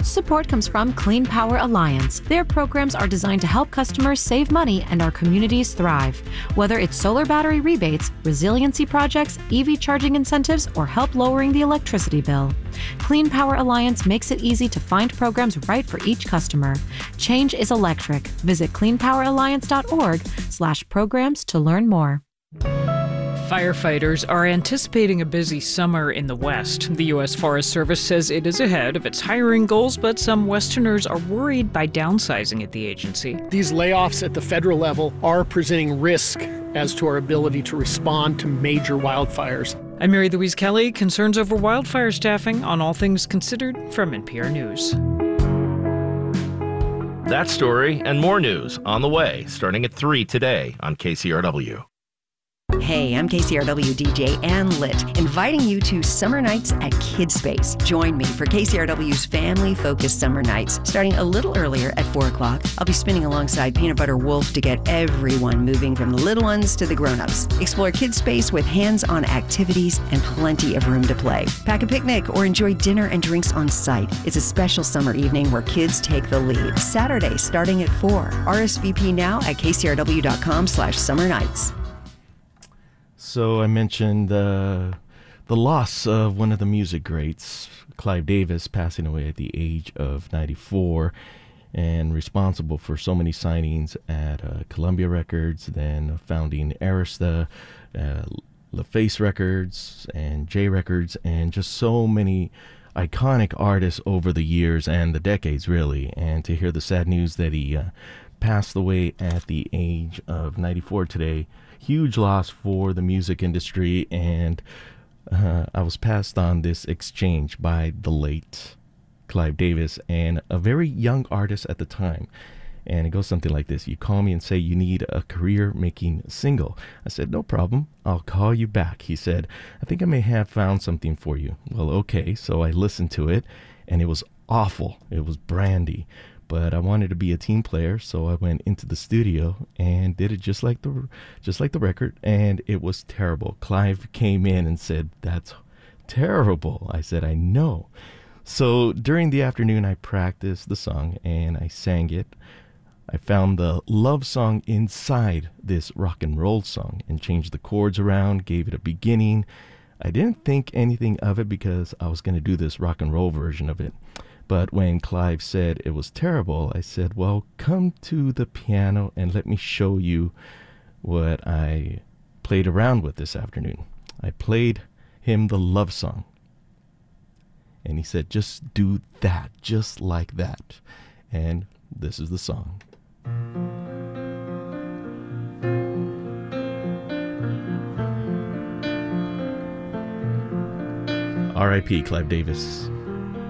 Support comes from Clean Power Alliance. Their programs are designed to help customers save money and our communities thrive. Whether it's solar battery rebates, resiliency projects, EV charging incentives, or help lowering the electricity bill, Clean Power Alliance makes it easy to find programs right for each customer. Change is electric. Visit cleanpoweralliance.org/programs to learn more. Firefighters are anticipating a busy summer in the West. The U.S. Forest Service says it is ahead of its hiring goals, but some Westerners are worried by downsizing at the agency. These layoffs at the federal level are presenting risk as to our ability to respond to major wildfires. I'm Mary Louise Kelly. Concerns over wildfire staffing on All Things Considered from NPR News. That story and more news on the way, starting at 3 today on KCRW. Hey, I'm KCRW DJ Ann Litt, inviting you to Summer Nights at KidSpace. Join me for KCRW's family-focused summer nights, starting a little earlier at 4 o'clock. I'll be spinning alongside Peanut Butter Wolf to get everyone moving from the little ones to the grown-ups. Explore KidSpace with hands-on activities and plenty of room to play. Pack a picnic or enjoy dinner and drinks on site. It's a special summer evening where kids take the lead. Saturday, starting at 4. RSVP now at kcrw.com/summernights. So I mentioned the loss of one of the music greats, Clive Davis, passing away at the age of 94, and responsible for so many signings at Columbia Records, then founding Arista, LaFace Records, and J Records, and just so many iconic artists over the years and the decades, really. And to hear the sad news that he passed away at the age of 94 today, huge loss for the music industry. And I was passed on this exchange by the late Clive Davis and a very young artist at the time. And it goes something like this: you call me and say you need a career-making single. I said, no problem, I'll call you back. He said, I think I may have found something for you. Well, okay, so I listened to it, and it was awful. It was brandy. But I wanted to be a team player, so I went into the studio and did it just like the record, and it was terrible. Clive came in and said, "That's terrible." I said, "I know." So during the afternoon, I practiced the song and I sang it. I found the love song inside this rock and roll song and changed the chords around, gave it a beginning. I didn't think anything of it because I was going to do this rock and roll version of it. But when Clive said it was terrible, I said, well, come to the piano and let me show you what I played around with this afternoon. I played him the love song. And he said, just do that, just like that. And this is the song. R.I.P. Clive Davis.